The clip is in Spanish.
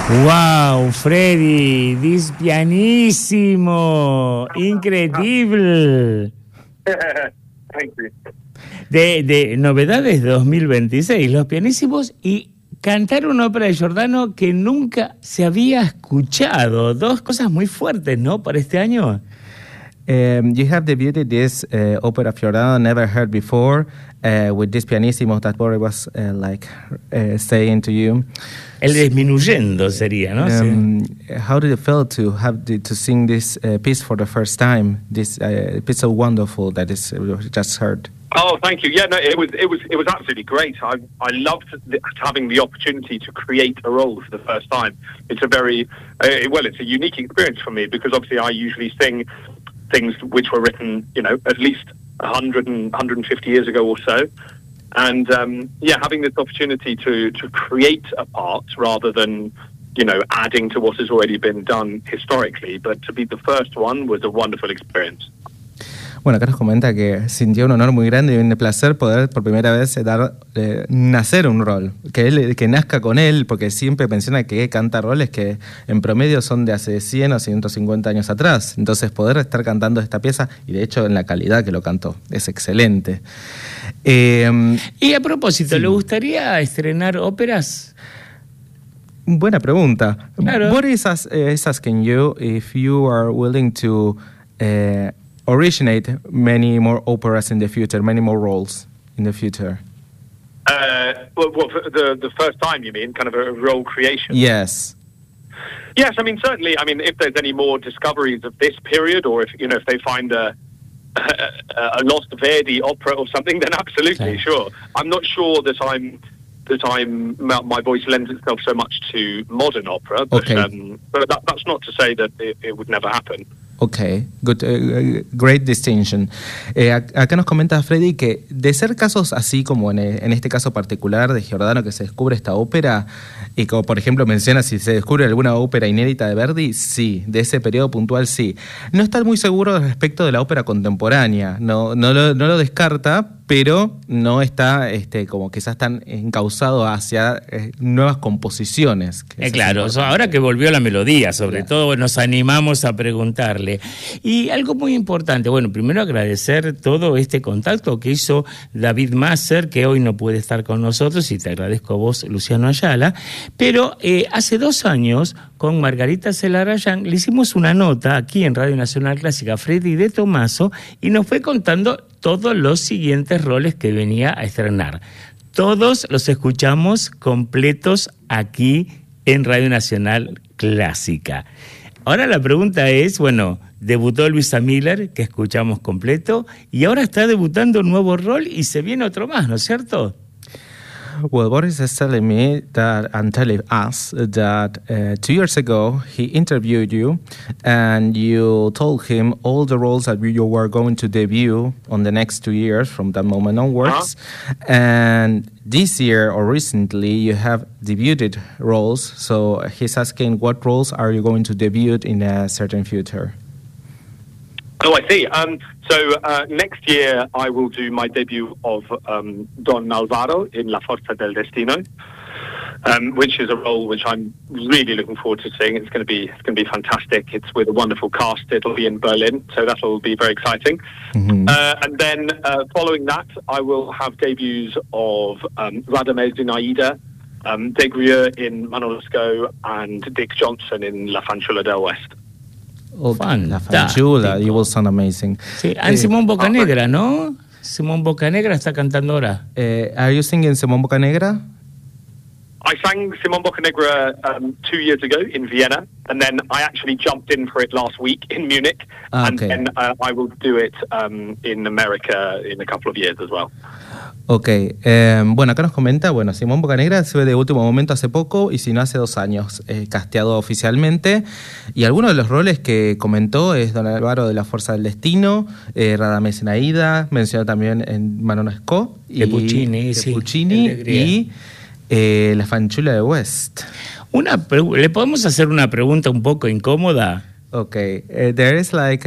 Wow, Freddy, dis pianissimo, increíble. Thank you. De novedades 2026, los pianísimos y cantar una ópera de Giordano que nunca se había escuchado. Dos cosas muy fuertes, ¿no? Para este año. You have debuted this opera of Giordano, never heard before, with this pianissimo that Boris was saying to you. El disminuyendo sería, ¿no? Sí. How did it feel to have to sing this piece for the first time? This piece so wonderful that is just heard. Oh, thank you. Yeah, no, it was absolutely great. I loved having the opportunity to create a role for the first time. It's a very it's a unique experience for me because obviously I usually sing things which were written, at least 100 and 150 years ago or so. And, having this opportunity to create a part rather than, adding to what has already been done historically, but to be the first one was a wonderful experience. Bueno, acá nos comenta que sintió un honor muy grande y un placer poder por primera vez nacer un rol, que nazca con él, porque siempre menciona que canta roles que en promedio son de hace 100 o 150 años atrás. Entonces poder estar cantando esta pieza, y de hecho en la calidad que lo cantó, es excelente. Y a propósito, sí. ¿Le gustaría estrenar óperas? Buena pregunta. Claro. Boris is asking you if you are willing to originate many more operas in the future, many more roles in the future. The first time, you mean, kind of a role creation? Yes. Yes, certainly. If there's any more discoveries of this period, or if they find a lost Verdi opera or something, then absolutely, okay. Sure. I'm not sure that my voice lends itself so much to modern opera, but, okay. But that's not to say that it would never happen. Okay, good, great distinction. Acá nos comenta Freddy que de ser casos así como en este caso particular de Giordano, que se descubre esta ópera, y como por ejemplo menciona si se descubre alguna ópera inédita de Verdi, sí, de ese periodo puntual sí. No está muy seguro respecto de la ópera contemporánea, no lo descarta, pero no está como quizás tan encauzado hacia nuevas composiciones. Claro, ahora que volvió la melodía, sobre todo nos animamos a preguntarle. Y algo muy importante, bueno, primero agradecer todo este contacto que hizo David Masser, que hoy no puede estar con nosotros, y te agradezco a vos, Luciano Ayala, pero hace 2 años, con Margarita Celarayán, le hicimos una nota aquí en Radio Nacional Clásica a Freddy de Tomaso, y nos fue contando todos los siguientes roles que venía a estrenar. Todos los escuchamos completos aquí en Radio Nacional Clásica. Ahora la pregunta es, debutó Luisa Miller, que escuchamos completo, y ahora está debutando un nuevo rol y se viene otro más, ¿no es cierto? Well, Boris is telling me that and telling us that 2 years ago he interviewed you and you told him all the roles that you were going to debut on the next 2 years from that moment onwards. And this year or recently you have debuted roles. So he's asking what roles are you going to debut in a certain future? Oh, I see. So next year I will do my debut of Don Alvaro in La Forza del Destino, which is a role which I'm really looking forward to seeing. It's going to be fantastic. It's with a wonderful cast. It'll be in Berlin, so that'll be very exciting. Mm-hmm. And then following that, I will have debuts of Radamés in Aida, Des Grieux in Manon Lescaut, and Dick Johnson in La Fanciulla del West. La Fanciulla, you will sound amazing. Sí, Simón Bocanegra, ¿no? Simón Bocanegra está cantando ahora. Are you singing Simón Bocanegra? I sang Simón Bocanegra 2 years ago in Vienna, and then I actually jumped in for it last week in Munich, and then I will do it in America in a couple of years as well. Ok, acá nos comenta, Simón Bocanegra se ve de último momento hace poco, y si no hace 2 años, casteado oficialmente, y algunos de los roles que comentó es Don Álvaro de la Fuerza del Destino, Radamés en Aida, mencionó también en Manon Lescaut, de Puccini, y La Fanciulla del West. ¿Le podemos hacer una pregunta un poco incómoda? Ok, there is like